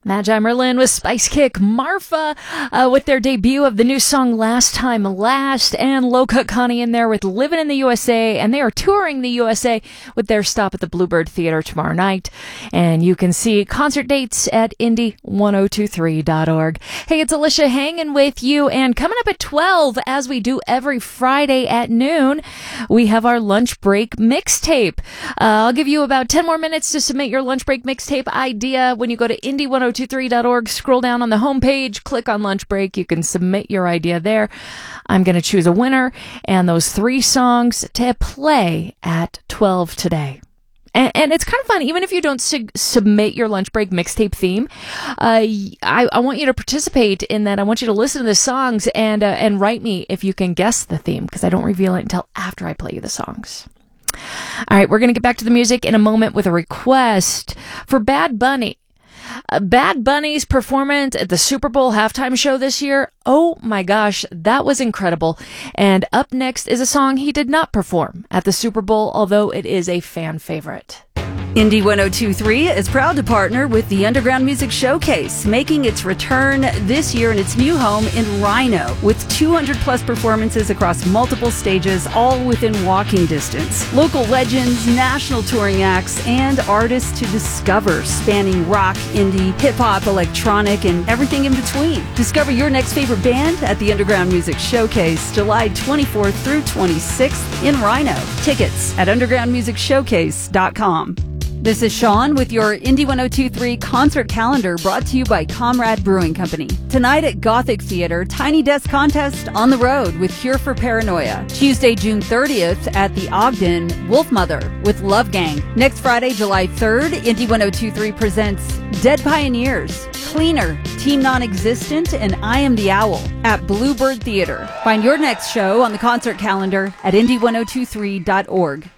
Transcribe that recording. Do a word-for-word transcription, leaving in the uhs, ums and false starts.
Magi Merlin with Spice Kick, Marfa uh, with their debut of the new song Last Time Last, and Low Cut Connie in there with Living in the U S A, and they are touring the U S A with their stop at the Bluebird Theater tomorrow night, and you can see concert dates at indy ten twenty-three dot org. Hey, it's Alicia hanging with you, and coming up at twelve, as we do every Friday at noon, we have our lunch break mixtape. Uh, I'll give you about ten more minutes to submit your lunch break mixtape idea when you go to indy ten twenty-three dot org. Scroll down on the homepage, click on lunch break. You can submit your idea there. I'm going to choose a winner and those three songs to play at twelve today. And, and it's kind of fun, even if you don't su- submit your lunch break mixtape theme. Uh, I, I want you to participate in that. I want you to listen to the songs and uh, and write me if you can guess the theme, because I don't reveal it until after I play you the songs. All right, we're going to get back to the music in a moment with a request for Bad Bunny. Uh, Bad Bunny's performance at the Super Bowl halftime show this year, oh my gosh, that was incredible. And up next is a song he did not perform at the Super Bowl, although it is a fan favorite. Indy ten twenty-three is proud to partner with the Underground Music Showcase, making its return this year in its new home in Rhino, with two hundred plus performances across multiple stages, all within walking distance. Local legends, national touring acts, and artists to discover, spanning rock, indie, hip-hop, electronic, and everything in between. Discover your next favorite band at the Underground Music Showcase, July twenty-fourth through twenty-sixth in Rhino. Tickets at underground music showcase dot com. This is Sean with your Indy ten twenty-three concert calendar, brought to you by Comrade Brewing Company. Tonight at Gothic Theater, Tiny Desk Contest on the road with Cure for Paranoia. Tuesday, June thirtieth at the Ogden, Wolfmother with Love Gang. Next Friday, July third, Indy ten twenty-three presents Dead Pioneers, Cleaner, Team Non-Existent, and I Am the Owl at Bluebird Theater. Find your next show on the concert calendar at indy ten twenty-three dot org.